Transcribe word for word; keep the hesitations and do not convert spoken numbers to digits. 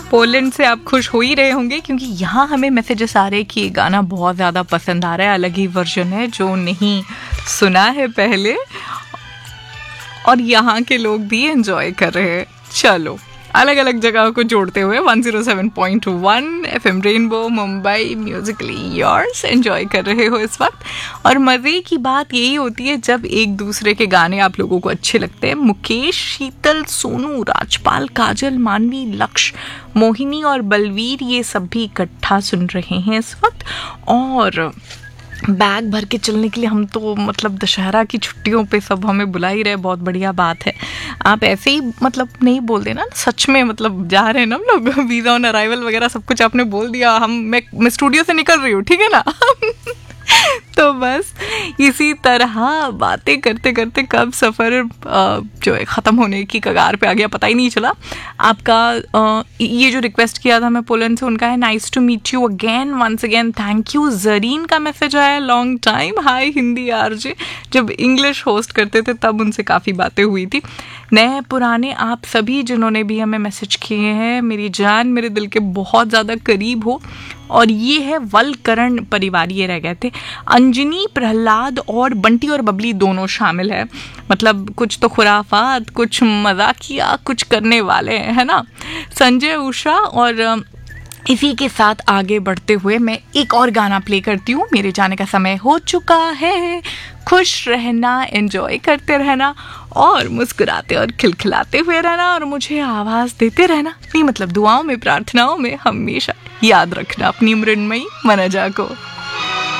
Poland से आप खुश हो ही रहे होंगे क्योंकि यहाँ हमें मैसेजेस आ रहे हैं कि ये गाना बहुत ज़्यादा पसंद आ रहा है, अलग ही वर्जन है जो नहीं सुना है पहले, और यहाँ के लोग भी एंजॉय कर रहे हैं। चलो, अलग अलग जगहों को जोड़ते हुए one zero seven point one FM rainbow Mumbai Musically yours enjoy कर रहे हो इस वक्त। और मज़े की बात यही होती है जब एक दूसरे के गाने आप लोगों को अच्छे लगते हैं। मुकेश, शीतल, सोनू, राजपाल, काजल, मानवी, लक्ष्य, मोहिनी और बलवीर ये सब भी इकट्ठा सुन रहे हैं इस वक्त। और बैग भर के चलने के लिए हम तो मतलब दशहरा की छुट्टियों पे सब हमें बुला ही रहे, बहुत बढ़िया बात है। आप ऐसे ही मतलब नहीं बोल देना, सच में मतलब जा रहे हैं ना हम लोग, वीज़ा ऑन अराइवल वगैरह सब कुछ आपने बोल दिया, हम मैं मैं स्टूडियो से निकल रही हूँ, ठीक है ना। तो बस इसी तरह बातें करते करते कब सफ़र जो है ख़त्म होने की कगार पे आ गया पता ही नहीं चला। आपका ये जो रिक्वेस्ट किया था मैं पोलैंड से, उनका है nice to meet you again once again, thank you. Zareen का मैसेज आया, लॉन्ग टाइम, हाय हिंदी आरजे, जब इंग्लिश होस्ट करते थे तब उनसे काफ़ी बातें हुई थी। नए पुराने आप सभी जिन्होंने भी हमें मैसेज किए हैं, मेरी जान मेरे दिल के बहुत ज़्यादा करीब हो। और ये है वलकरण परिवार, ये रह गए थे। अंजनी, प्रहलाद और बंटी और बबली दोनों शामिल है, मतलब कुछ तो खुराफात, कुछ मजाकिया, कुछ करने वाले है ना। संजय, उषा, और इसी के साथ आगे बढ़ते हुए मैं एक और गाना प्ले करती हूँ। मेरे जाने का समय हो चुका है। खुश रहना, एंजॉय करते रहना और मुस्कुराते और खिलखिलाते हुए रहना और मुझे आवाज़ देते रहना, नहीं मतलब दुआओं में, प्रार्थनाओं में हमेशा याद रखना अपनी मृण्मयी मनजा को।